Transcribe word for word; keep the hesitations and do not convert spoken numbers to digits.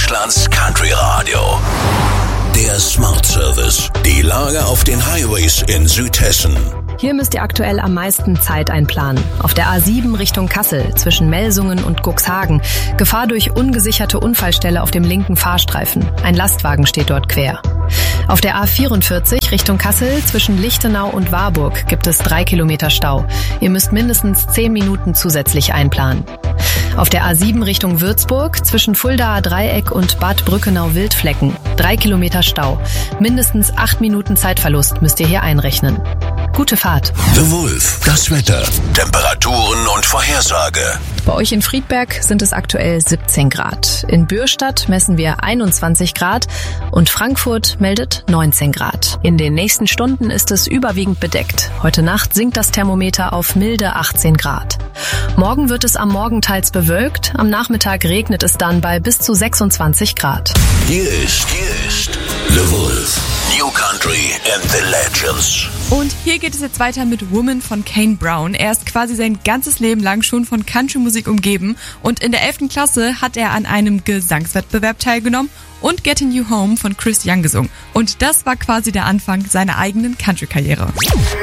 Deutschlands Country Radio. Der Smart Service. Die Lage auf den Highways in Südhessen. Hier müsst ihr aktuell am meisten Zeit einplanen. Auf der A sieben Richtung Kassel zwischen Melsungen und Cuxhagen. Gefahr durch ungesicherte Unfallstelle auf dem linken Fahrstreifen. Ein Lastwagen steht dort quer. Auf der A vierundvierzig Richtung Kassel zwischen Lichtenau und Warburg gibt es drei Kilometer Stau. Ihr müsst mindestens zehn Minuten zusätzlich einplanen. Auf der A sieben Richtung Würzburg zwischen Fuldaer Dreieck und Bad Brückenau-Wildflecken. Drei Kilometer Stau. Mindestens acht Minuten Zeitverlust müsst ihr hier einrechnen. Gute Fahrt. The Wolf, das Wetter, Temperaturen und Vorhersage. Bei euch in Friedberg sind es aktuell siebzehn Grad. In Bürstadt messen wir einundzwanzig Grad und Frankfurt meldet neunzehn Grad. In den nächsten Stunden ist es überwiegend bedeckt. Heute Nacht sinkt das Thermometer auf milde achtzehn Grad. Morgen wird es am Morgen teils bewölkt, am Nachmittag regnet es dann bei bis zu sechsundzwanzig Grad. Hier ist, hier ist The Wolf. New Country and the Legends. Und hier geht es jetzt weiter mit Woman von Kane Brown. Er ist quasi sein ganzes Leben lang schon von Country-Musik umgeben und in der elften Klasse hat er an einem Gesangswettbewerb teilgenommen und Getting You Home von Chris Young gesungen. Und das war quasi der Anfang seiner eigenen Country-Karriere.